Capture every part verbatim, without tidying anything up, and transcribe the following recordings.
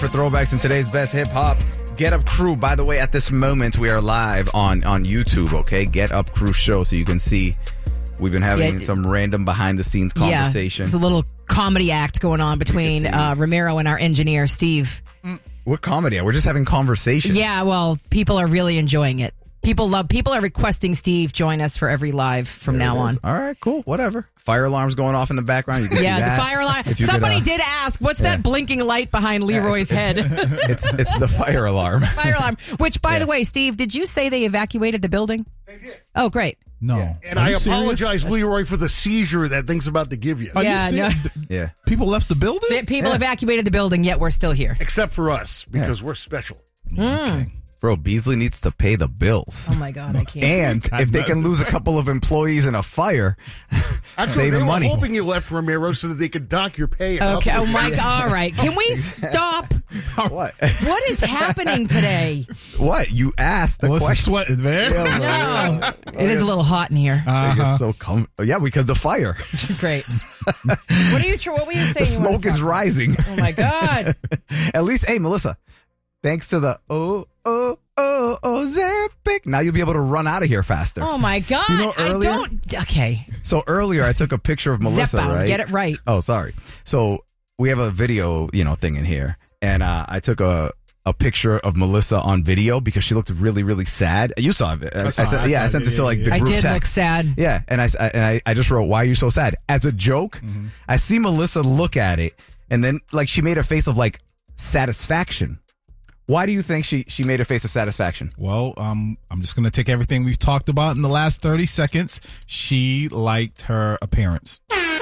For throwbacks in today's best hip hop. Get Up Crew. By the way, at this moment, we are live on, on YouTube, okay? Get Up Crew show, so you can see we've been having Yeah. some random behind the scenes conversation. Yeah, there's a little comedy act going on between uh, Ramiro and our engineer, Steve. What comedy? We're just having conversation. Yeah, well, people are really enjoying it. People love, people are requesting Steve join us for every live from There now it on. is. All right, cool. Whatever. Fire alarm's going off in the background. You can Yeah, see that. the fire alarm. If you could, Somebody uh, did ask, what's yeah. that blinking light behind Leroy's it's- head? It's it's the fire alarm. Fire alarm. Which, by Yeah. the way, Steve, did you say they evacuated the building? They did. Oh, great. No. Yeah. And Are I you serious? apologize, Leroy, for the seizure that thing's about to give you. Are Yeah, you serious? no. Yeah. People left the building? The People Yeah. evacuated the building, yet we're still here. Except for us, because we're special. Okay. Bro, Beasley needs to pay the bills. Oh, my God, I can't. And God, if they man. can lose a couple of employees in a fire, Actually, saving they were money. hoping you left Ramiro so that they could dock your pay. a Okay, couple oh, of my times. God. All right. Can we stop? What? What is happening today? What? You asked the What's the question. sweating, man? Yeah, No. It is a little hot in here. I Uh-huh. guess so com- yeah, because the fire. Great. What are you? tr- What were you saying? The you smoke wanted to is talk rising. about? Oh my God! At least, hey, Melissa, thanks to the oh, oh, oh, oh, Zempic, now you'll be able to run out of here faster. Oh my God! You know, I earlier- don't. Okay. So earlier, I took a picture of Melissa, Zepbound, right? get it right. Oh, sorry. So we have a video, you know, thing in here, and uh, I took a a picture of Melissa on video because she looked really, really sad. You saw it. I, saw I said, it. yeah, I I saw sent it. this to like Yeah, the yeah, I group did text. look sad. Yeah, and I, I and I, I just wrote, "Why are you so sad?" As a joke. Mm-hmm. I see Melissa look at it, and then like she made a face of like satisfaction. Why do you think she she made a face of satisfaction? Well, um, I'm just going to take everything we've talked about in the last thirty seconds. She liked her appearance.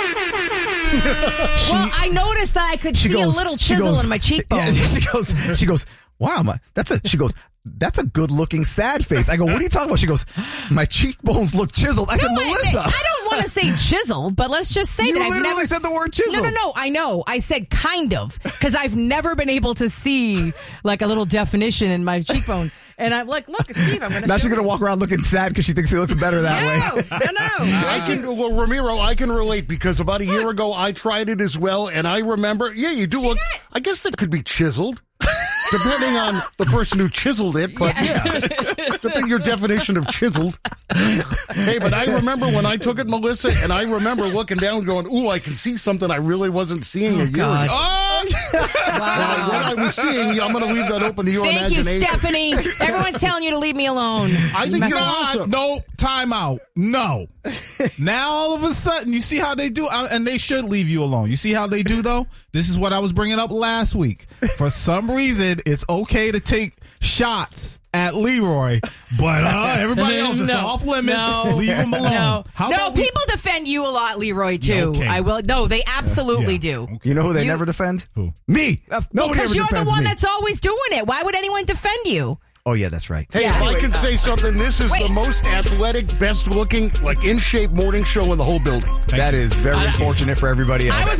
Well, I noticed that I could She see goes, a little she chisel goes- in my cheekbone. Yeah, she goes, she goes, wow, my, that's a, she goes, that's a good looking sad face. I go, what are you talking about? She goes, my cheekbones look chiseled. I said, No, I- Melissa. I don't want to say chiseled, but let's just say you that I've literally never said the word chiseled. No, no, no. I know. I said kind of because I've never been able to see like a little definition in my cheekbone. And I'm like, look, Steve, I'm going to. Now she's going to walk around looking sad because she thinks he looks better that way. No, no, no. I can, well, Ramiro, I can relate because about a year ago I tried it as well, and I remember, yeah, you do look. I guess that could be chiseled, depending on the person who chiseled it. But yeah, depending your definition of chiseled. Hey, but I remember when I took it, Melissa, and I remember looking down, going, "Ooh, I can see something I really wasn't seeing a year God. ago." Oh, Now, what I was seeing, I'm going to leave that open to your Thank you, imagination. Stephanie. Everyone's telling you to leave me alone. I think Mess- you're God, awesome. no, time out. No. Now all of a sudden, you see how they do, uh, and they should leave you alone. You see how they do, though? This is what I was bringing up last week. For some reason, it's okay to take shots at Leroy, but uh, everybody else is No. off limits. No. Leave him alone. No, How no. about we- People defend you a lot, Leroy. Too. Okay. I will. No, they absolutely Yeah. do. Okay. You know who they You- never defend? Who? Me. Nobody Because ever you're the defends one me. that's always doing it. Why would anyone defend you? Oh, yeah, that's right. Hey, Yeah. if I can say something, this is Wait. the most athletic, best looking, like in shape morning show in the whole building. That is very fortunate for everybody else. I was